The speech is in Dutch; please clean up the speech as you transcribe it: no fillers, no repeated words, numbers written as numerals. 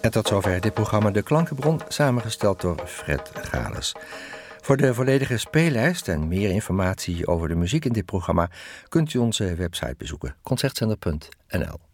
En tot zover dit programma De Klankenbron, samengesteld door Fred Gales. Voor de volledige speellijst en meer informatie over de muziek in dit programma kunt u onze website bezoeken, concertzender.nl.